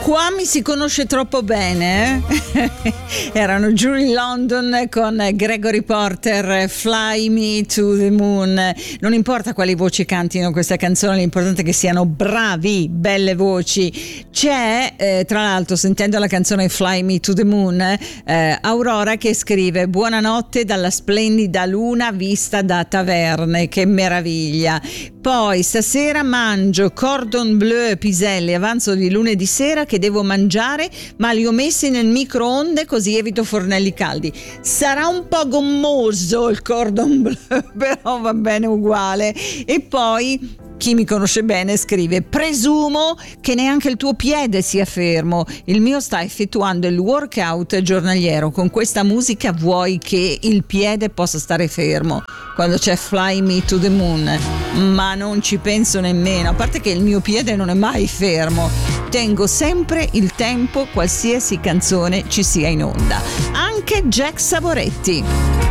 Qua mi si conosce troppo bene, Erano Julie London con Gregory Porter, Fly Me to the Moon. Non importa quali voci cantino questa canzone, l'importante è che siano bravi, belle voci. C'è, tra l'altro, sentendo la canzone Fly Me to the Moon, Aurora che scrive: buonanotte dalla splendida luna vista da Taverne, che meraviglia. Poi stasera mangio cordon bleu piselli, avanzo di lunedì sera che devo mangiare, ma li ho messi nel microonde così evito fornelli caldi. Sarà un po' gommoso il cordon bleu, però va bene uguale. E poi chi mi conosce bene scrive: presumo che neanche il tuo piede sia fermo, il mio sta effettuando il workout giornaliero, con questa musica vuoi che il piede possa stare fermo quando c'è Fly Me to the Moon? Ma non ci penso nemmeno, a parte che il mio piede non è mai fermo, tengo sempre il tempo qualsiasi canzone ci sia in onda, anche Jack Savoretti.